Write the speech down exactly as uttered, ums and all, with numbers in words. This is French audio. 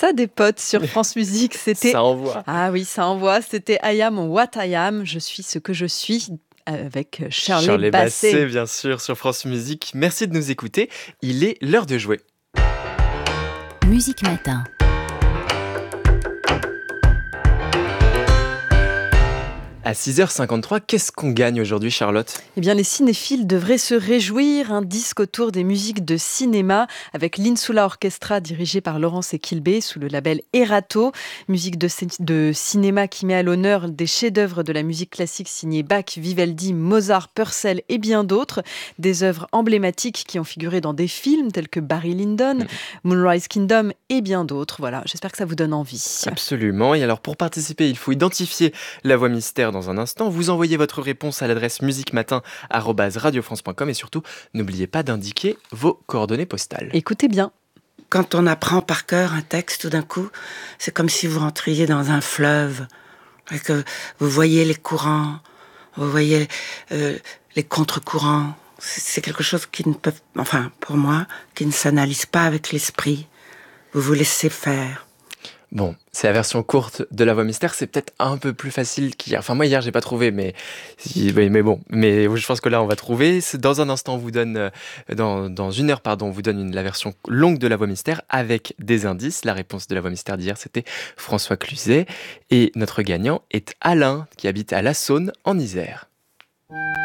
ça des potes sur France Musique. C'était... Ça envoie. Ah oui, ça envoie. C'était I Am What I Am. Je suis ce que je suis avec Shirley, Shirley Bassey. Bassey, bien sûr, sur France Musique. Merci de nous écouter. Il est l'heure de jouer. Musique Matin. À six heures cinquante-trois, qu'est-ce qu'on gagne aujourd'hui, Charlotte ? Eh bien, les cinéphiles devraient se réjouir. Un disque autour des musiques de cinéma avec l'Insula Orchestra dirigé par Laurence Equilbé sous le label Erato. Musique de, de cinéma qui met à l'honneur des chefs-d'œuvre de la musique classique signés Bach, Vivaldi, Mozart, Purcell et bien d'autres. Des œuvres emblématiques qui ont figuré dans des films tels que Barry Lyndon, mmh. Moonrise Kingdom et bien d'autres. Voilà, j'espère que ça vous donne envie. Absolument. Et alors, pour participer, il faut identifier la voix mystère dans un instant. Vous envoyez votre réponse à l'adresse musiquematin arobase radiofrance point com et surtout, n'oubliez pas d'indiquer vos coordonnées postales. Écoutez bien. Quand on apprend par cœur un texte, tout d'un coup, c'est comme si vous rentriez dans un fleuve et que vous voyez les courants, vous voyez euh, les contre-courants. C'est quelque chose qui ne peut, enfin, pour moi, qui ne s'analyse pas avec l'esprit. Vous vous laissez faire. Bon, c'est la version courte de la voix mystère, c'est peut-être un peu plus facile qu'hier. Enfin, moi, hier, j'ai pas trouvé, mais, mais bon, mais je pense que là, on va trouver. Dans un instant, on vous donne, dans, dans une heure, pardon, on vous donne une, la version longue de la voix mystère avec des indices. La réponse de la voix mystère d'hier, c'était François Cluzet. Et notre gagnant est Alain, qui habite à La Saône, en Isère.